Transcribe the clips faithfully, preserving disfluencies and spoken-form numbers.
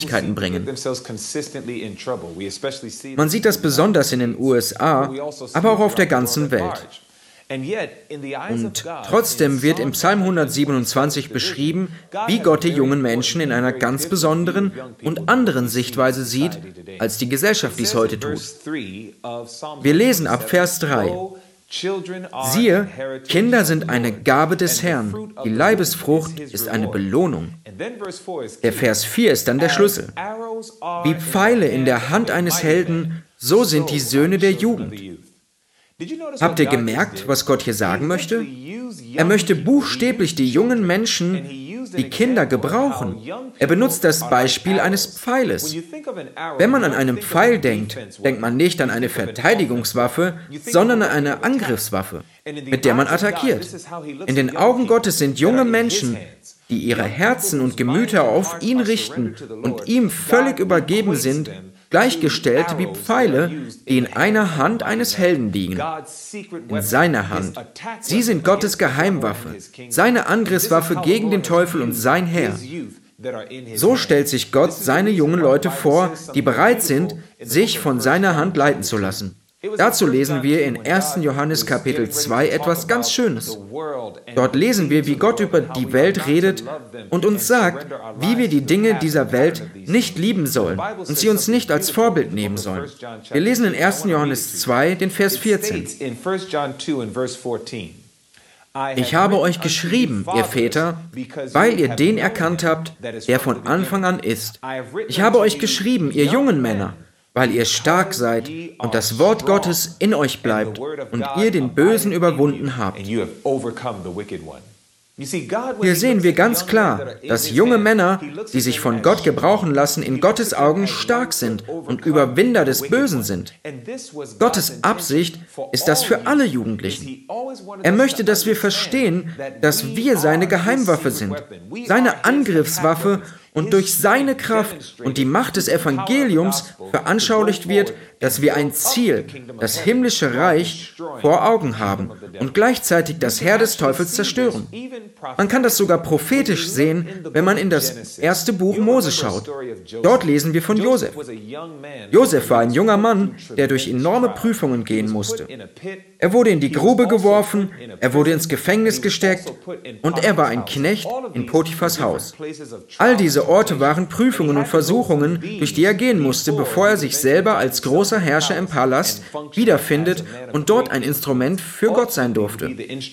bringen. Man sieht das besonders in den U S A, aber auch auf der ganzen Welt. Und trotzdem wird im Psalm hundertsiebenundzwanzig beschrieben, wie Gott die jungen Menschen in einer ganz besonderen und anderen Sichtweise sieht, als die Gesellschaft dies heute tut. Wir lesen ab Vers drei. Siehe, Kinder sind eine Gabe des Herrn, die Leibesfrucht ist eine Belohnung. Der Vers vier ist dann der Schlüssel. Wie Pfeile in der Hand eines Helden, so sind die Söhne der Jugend. Habt ihr gemerkt, was Gott hier sagen möchte? Er möchte buchstäblich die jungen Menschen, die Kinder, gebrauchen. Er benutzt das Beispiel eines Pfeiles. Wenn man an einen Pfeil denkt, denkt man nicht an eine Verteidigungswaffe, sondern an eine Angriffswaffe, mit der man attackiert. In den Augen Gottes sind junge Menschen, die ihre Herzen und Gemüter auf ihn richten und ihm völlig übergeben sind, gleichgestellt wie Pfeile, die in einer Hand eines Helden liegen. In seiner Hand. Sie sind Gottes Geheimwaffe, seine Angriffswaffe gegen den Teufel und sein Heer. So stellt sich Gott seine jungen Leute vor, die bereit sind, sich von seiner Hand leiten zu lassen. Dazu lesen wir in ersten Johannes Kapitel zwei etwas ganz Schönes. Dort lesen wir, wie Gott über die Welt redet und uns sagt, wie wir die Dinge dieser Welt nicht lieben sollen und sie uns nicht als Vorbild nehmen sollen. Wir lesen in ersten Johannes zwei, den Vers vierzehn. Ich habe euch geschrieben, ihr Väter, weil ihr den erkannt habt, der von Anfang an ist. Ich habe euch geschrieben, ihr jungen Männer, weil ihr stark seid und das Wort Gottes in euch bleibt und ihr den Bösen überwunden habt. Hier sehen wir ganz klar, dass junge Männer, die sich von Gott gebrauchen lassen, in Gottes Augen stark sind und Überwinder des Bösen sind. Gottes Absicht ist das für alle Jugendlichen. Er möchte, dass wir verstehen, dass wir seine Geheimwaffe sind, seine Angriffswaffe, und durch seine Kraft und die Macht des Evangeliums veranschaulicht wird, dass wir ein Ziel, das himmlische Reich, vor Augen haben und gleichzeitig das Heer des Teufels zerstören. Man kann das sogar prophetisch sehen, wenn man in das erste Buch Mose schaut. Dort lesen wir von Josef. Josef war ein junger Mann, der durch enorme Prüfungen gehen musste. Er wurde in die Grube geworfen, er wurde ins Gefängnis gesteckt und er war ein Knecht in Potiphas Haus. All diese Orte waren Prüfungen und Versuchungen, durch die er gehen musste, bevor er sich selber als großer Herrscher im Palast wiederfindet und dort ein Instrument für Gott sein durfte.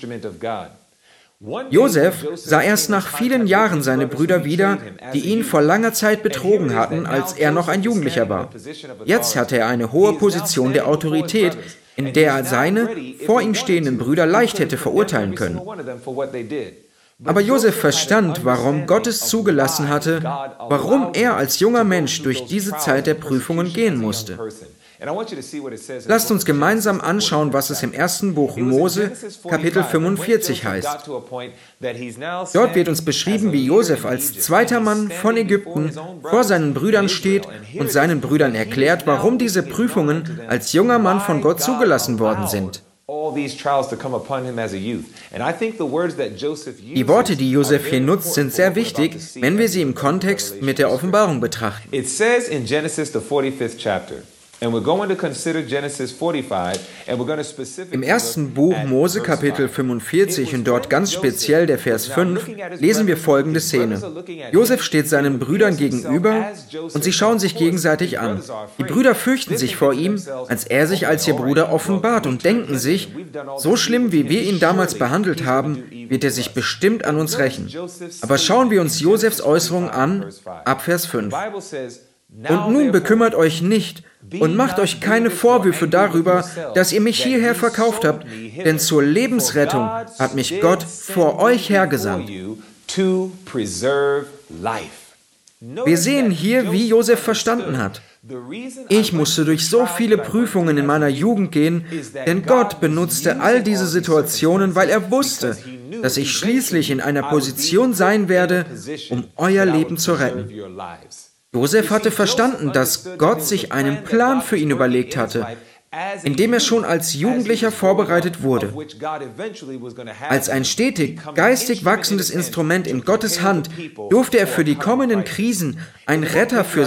Josef sah erst nach vielen Jahren seine Brüder wieder, die ihn vor langer Zeit betrogen hatten, als er noch ein Jugendlicher war. Jetzt hatte er eine hohe Position der Autorität, in der er seine vor ihm stehenden Brüder leicht hätte verurteilen können. Aber Josef verstand, warum Gott es zugelassen hatte, warum er als junger Mensch durch diese Zeit der Prüfungen gehen musste. Lasst uns gemeinsam anschauen, was es im ersten Buch Mose, Kapitel fünfundvierzig heißt. Dort wird uns beschrieben, wie Josef als zweiter Mann von Ägypten vor seinen Brüdern steht und seinen Brüdern erklärt, warum diese Prüfungen als junger Mann von Gott zugelassen worden sind. Die Worte, die Josef hier nutzt, sind sehr wichtig, wenn wir sie im Kontext mit der Offenbarung betrachten. It says in Genesis, the forty-fifth chapter, and we're going to consider Genesis forty-five, and we're going to specifically Im ersten Buch Mose, Kapitel fünfundvierzig und dort ganz speziell der Vers fünf, lesen wir folgende Szene. Josef steht seinen Brüdern gegenüber und sie schauen sich gegenseitig an. Die Brüder fürchten sich vor ihm, als er sich als ihr Bruder offenbart und denken sich, so schlimm wie wir ihn damals behandelt haben, wird er sich bestimmt an uns rächen. Aber schauen wir uns Josefs Äußerung an, ab Vers fünf. Und nun bekümmert euch nicht und macht euch keine Vorwürfe darüber, dass ihr mich hierher verkauft habt, denn zur Lebensrettung hat mich Gott vor euch hergesandt. Wir sehen hier, wie Josef verstanden hat. Ich musste durch so viele Prüfungen in meiner Jugend gehen, denn Gott benutzte all diese Situationen, weil er wusste, dass ich schließlich in einer Position sein werde, um euer Leben zu retten. Josef hatte verstanden, dass Gott sich einen Plan für ihn überlegt hatte. indem er schon als Jugendlicher vorbereitet wurde. Als ein stetig, geistig wachsendes Instrument in Gottes Hand durfte er für die kommenden Krisen ein Retter für